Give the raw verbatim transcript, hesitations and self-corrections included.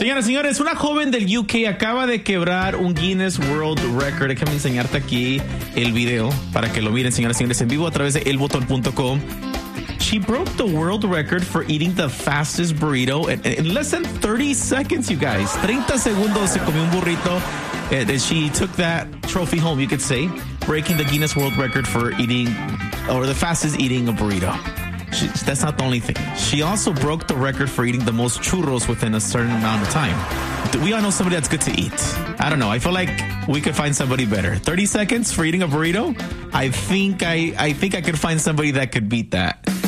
Señoras y señores, una joven del U K acaba de quebrar un Guinness World Record. Déjame enseñarte aquí el video para que lo miren, señoras y señores, en vivo a través de el botón punto com. She broke the world record for eating the fastest burrito in, in less than thirty seconds, you guys. treinta segundos se comió un burrito. And she took that trophy home, you could say, breaking the Guinness World Record for eating, or the fastest eating a burrito. She, that's not the only thing. She also broke the record for eating the most churros within a certain amount of time. We all know somebody that's good to eat. I don't know. I feel like we could find somebody better. thirty seconds for eating a burrito? I think I, I think I could find somebody that could beat that.